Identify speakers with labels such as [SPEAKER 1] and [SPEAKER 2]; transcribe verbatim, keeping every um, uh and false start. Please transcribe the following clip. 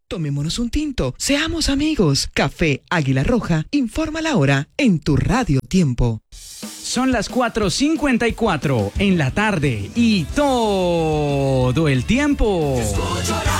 [SPEAKER 1] Tomémonos un tinto, seamos amigos. Café Águila Roja, informa la hora en tu Radio Tiempo.
[SPEAKER 2] Son las cuatro cincuenta y cuatro en la tarde y todo el tiempo. Escucho